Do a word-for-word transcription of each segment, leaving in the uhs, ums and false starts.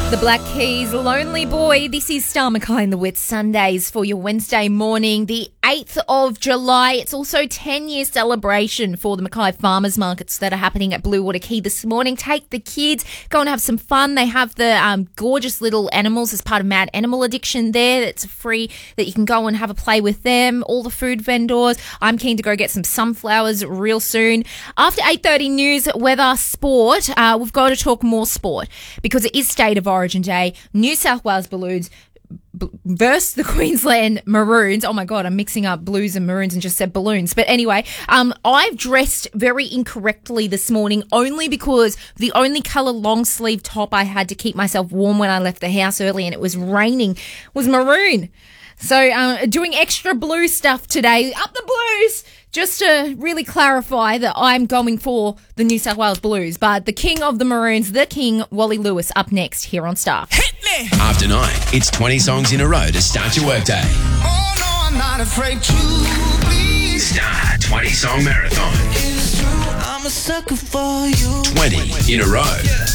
The Black Keys, Lonely Boy. This is Star Mackay in the Whit Sundays for your Wednesday morning, the eighth of July. It's also ten-year celebration for the Mackay Farmers Markets that are happening at Blue Water Quay this morning. Take the kids, go and have some fun. They have the um, gorgeous little animals as part of Mad Animal Addiction there. That's free, that you can go and have a play with them. All the food vendors. I'm keen to go get some sunflowers real soon. After eight thirty news, weather, sport, uh, we've got to talk more sport because it is State of Origin Day. New South Wales Blues b- versus the Queensland Maroons. Oh my God, I'm mixing up Blues and Maroons and just said balloons. But anyway, um, I've dressed very incorrectly this morning only because the only colour long sleeve top I had to keep myself warm when I left the house early and it was raining was maroon. So um, doing extra blue stuff today. Up the Blues! Just to really clarify that I'm going for the New South Wales Blues. But the king of the Maroons, the king, Wally Lewis, up next here on Star. Hit me! After nine, it's twenty songs in a row to start your workday. Oh no, I'm not afraid to bleed. Star twenty Song Marathon. It's true, I'm a sucker for you. twenty in a row.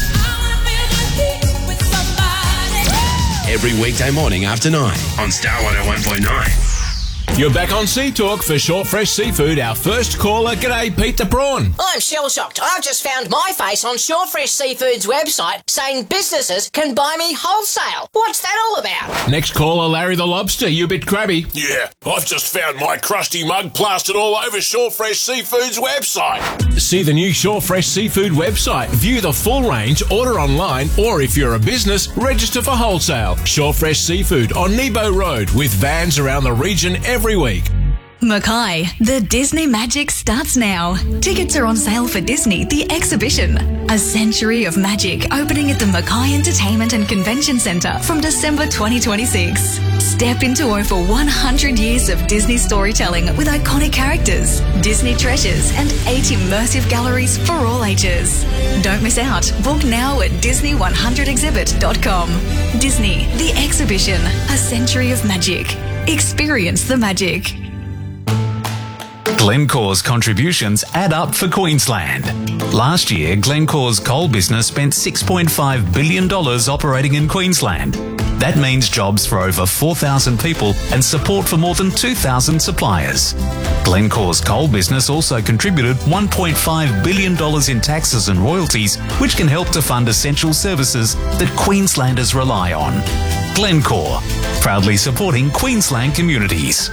Every weekday morning after nine on Star one oh one point nine. You're back on Sea Talk for Short Fresh Seafood. Our first caller, g'day, Pete the Prawn. I'm shell-shocked. I've just found my face on Short Fresh Seafood's website saying businesses can buy me wholesale. What's that all about? Next caller, Larry the Lobster. You a bit crabby. Yeah, I've just found my crusty mug plastered all over Short Fresh Seafood's website. See the new Short Fresh Seafood website. View the full range, order online, or if you're a business, register for wholesale. Short Fresh Seafood on Nebo Road with vans around the region every week. Mackay, the Disney magic starts now. Tickets are on sale for Disney, the exhibition. A century of magic opening at the Mackay Entertainment and Convention Centre from December twenty twenty-six. Step into over one hundred years of Disney storytelling with iconic characters, Disney treasures and eight immersive galleries for all ages. Don't miss out. Book now at disney one hundred exhibit dot com. Disney, the exhibition. A century of magic. Experience the magic. Glencore's contributions add up for Queensland. Last year, Glencore's coal business spent six point five billion dollars operating in Queensland. That means jobs for over four thousand people and support for more than two thousand suppliers. Glencore's coal business also contributed one point five billion dollars in taxes and royalties, which can help to fund essential services that Queenslanders rely on. Glencore, proudly supporting Queensland communities.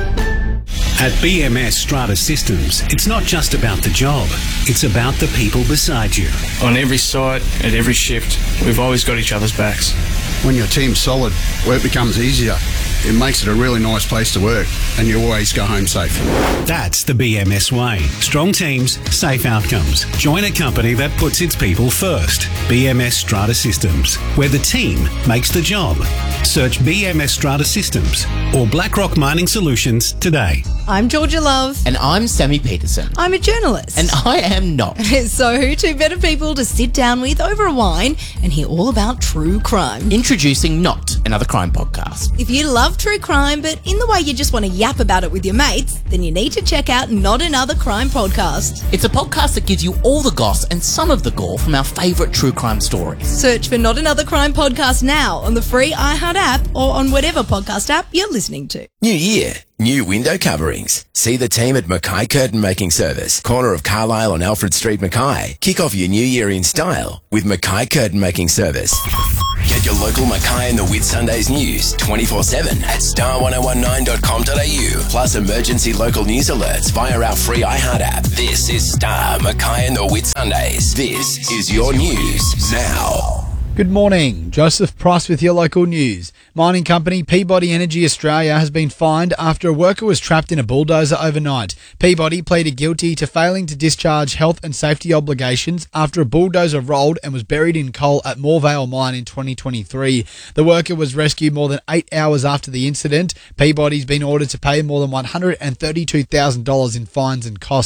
At B M S Strata Systems, it's not just about the job, it's about the people beside you. On every site, at every shift, we've always got each other's backs. When your team's solid, work becomes easier. It makes it a really nice place to work, and you always go home safe. That's the B M S way. Strong teams, safe outcomes. Join a company that puts its people first. B M S Strata Systems, where the team makes the job. Search B M S Strata Systems or BlackRock Mining Solutions today. I'm Georgia Love. And I'm Sammy Peterson. I'm a journalist. And I am not. So who two better people to sit down with over a wine and hear all about true crime? Introducing Not, another crime podcast. If you love true crime, but in the way you just want to yap about it with your mates, then you need to check out Not Another Crime Podcast. It's a podcast that gives you all the goss and some of the gore from our favourite true crime stories. Search for Not Another Crime Podcast now on the free iHeart app or on whatever podcast app you're listening to. New year, new window coverings. See the team at Mackay Curtain Making Service, corner of Carlisle on Alfred Street, Mackay. Kick off your new year in style with Mackay Curtain Making Service. Get your local Mackay and the Whit Sundays news twenty-four seven at star one oh one nine dot com dot a u. Plus emergency local news alerts via our free iHeart app. This is Star Mackay and the Whit Sundays. This is your news now. Good morning. Joseph Price with your local news. Mining company Peabody Energy Australia has been fined after a worker was trapped in a bulldozer overnight. Peabody pleaded guilty to failing to discharge health and safety obligations after a bulldozer rolled and was buried in coal at Moorvale Mine in twenty twenty-three. The worker was rescued more than eight hours after the incident. Peabody's been ordered to pay more than one hundred thirty-two thousand dollars in fines and costs.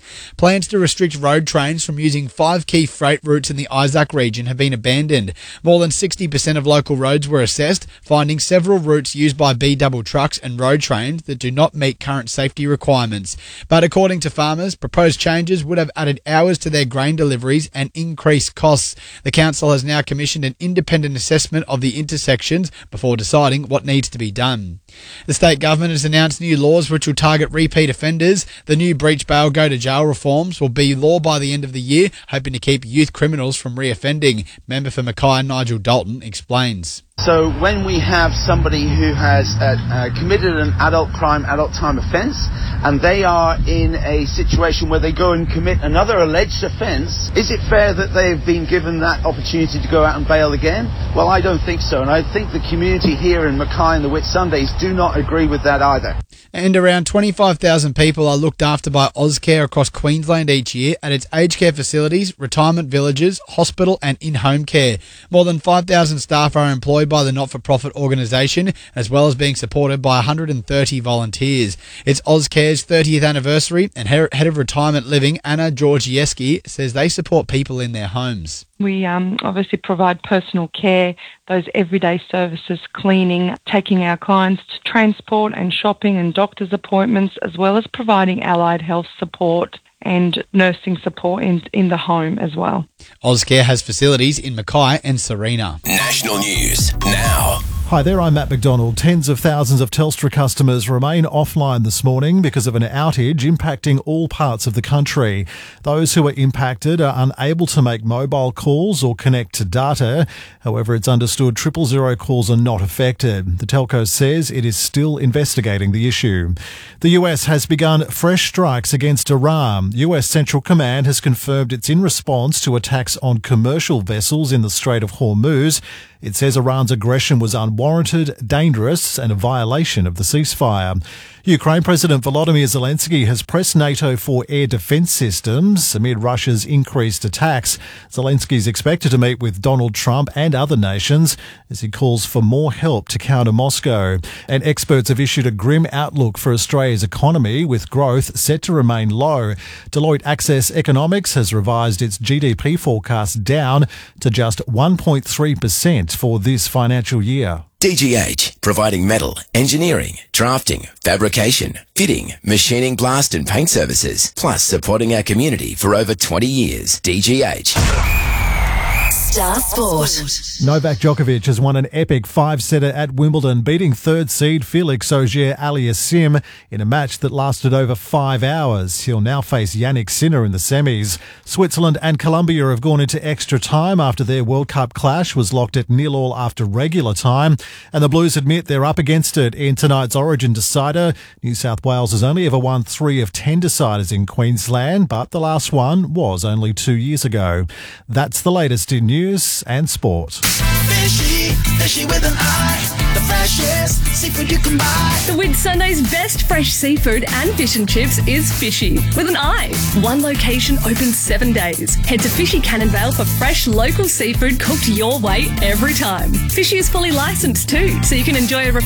Plans to restrict road trains from using five key freight routes in the Isaac region have been abandoned. More than sixty percent of local roads were assessed, finding several routes used by B-double trucks and road trains that do not meet current safety requirements. But according to farmers, proposed changes would have added hours to their grain deliveries and increased costs. The council has now commissioned an independent assessment of the intersections before deciding what needs to be done. The state government has announced new laws which will target repeat offenders. The new breach bail go to jail reforms will be law by the end of the year, hoping to keep youth criminals from reoffending. Member for Mackay, Nigel Dalton, explains. So when we have somebody who has uh, uh, committed an adult crime, adult time offence, and they are in a situation where they go and commit another alleged offence, is it fair that they've been given that opportunity to go out and bail again? Well, I don't think so, and I think the community here in Mackay and the Whitsundays do not agree with that either. And around twenty-five thousand people are looked after by Ozcare across Queensland each year at its aged care facilities, retirement villages, hospital and in-home care. More than five thousand staff are employed by the not-for-profit organisation, as well as being supported by one hundred thirty volunteers. It's Ozcare's thirtieth anniversary, and Head of Retirement Living, Anna Georgieski, says they support people in their homes. We um, obviously provide personal care, those everyday services, cleaning, taking our clients to transport and shopping and doctor's appointments, as well as providing allied health support and nursing support in, in the home as well. Ozcare has facilities in Mackay and Serena. National news now. Hi there, I'm Matt McDonald. Tens of thousands of Telstra customers remain offline this morning because of an outage impacting all parts of the country. Those who are impacted are unable to make mobile calls or connect to data. However, it's understood triple zero calls are not affected. The telco says it is still investigating the issue. The U S has begun fresh strikes against Iran. U S Central Command has confirmed it's in response to attacks on commercial vessels in the Strait of Hormuz. It says Iran's aggression was unwarranted, dangerous, and a violation of the ceasefire. Ukraine President Volodymyr Zelensky has pressed NATO for air defence systems amid Russia's increased attacks. Zelensky is expected to meet with Donald Trump and other nations as he calls for more help to counter Moscow. And experts have issued a grim outlook for Australia's economy, with growth set to remain low. Deloitte Access Economics has revised its G D P forecast down to just one point three percent for this financial year. D G H, providing metal, engineering, drafting, fabrication, fitting, machining, blast and paint services, plus supporting our community for over twenty years. D G H. Star Sport. Novak Djokovic has won an epic five-setter at Wimbledon, beating third seed Felix Auger-Aliassime in a match that lasted over five hours. He'll now face Yannick Sinner in the semis. Switzerland and Colombia have gone into extra time after their World Cup clash was locked at nil all after regular time, and the Blues admit they're up against it in tonight's Origin decider. New South Wales has only ever won three of ten deciders in Queensland, but the last one was only two years ago. That's the latest in news and sport. Fishy, fishy with an eye. The freshest seafood you can buy. The Whitsundays' best fresh seafood and fish and chips is Fishy with an eye. One location open seven days. Head to Fishy Cannonvale for fresh local seafood cooked your way every time. Fishy is fully licensed too, so you can enjoy a